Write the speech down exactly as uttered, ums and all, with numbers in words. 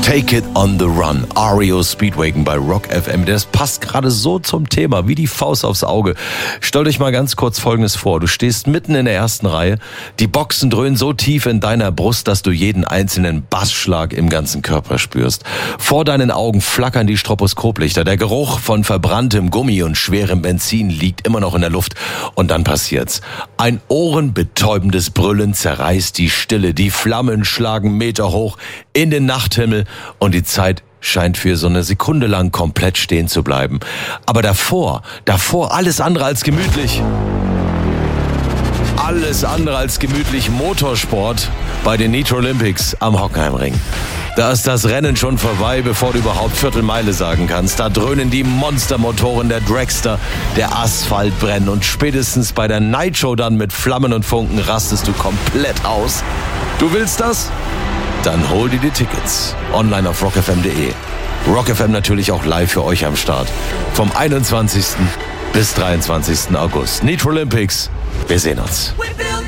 Take It on the Run, R E O Speedwagon bei Rock F M. Das passt gerade so zum Thema, wie die Faust aufs Auge. Stell dich mal ganz kurz Folgendes vor. Du stehst mitten in der ersten Reihe. Die Boxen dröhnen so tief in deiner Brust, dass du jeden einzelnen Bassschlag im ganzen Körper spürst. Vor deinen Augen flackern die Stroboskoplichter. Der Geruch von verbranntem Gummi und schwerem Benzin liegt immer noch in der Luft. Und dann passiert's. Ein ohrenbetäubendes Brüllen zerreißt die Stille. Die Flammen schlagen Meter hoch in den Nachthimmel. Und die Zeit scheint für so eine Sekunde lang komplett stehen zu bleiben. Aber davor, davor alles andere als gemütlich. Alles andere als gemütlich Motorsport bei den Nitro Olympics am Hockenheimring. Da ist das Rennen schon vorbei, bevor du überhaupt Viertelmeile sagen kannst. Da dröhnen die Monstermotoren der Dragster, der Asphalt brennt und spätestens bei der Nitro dann mit Flammen und Funken rastest du komplett aus. Du willst das? Dann hol dir die Tickets. Online auf rock f m punkt d e. Rock F M natürlich auch live für euch am Start. Vom einundzwanzigsten bis dreiundzwanzigsten August. Nitro Olympics. Wir sehen uns.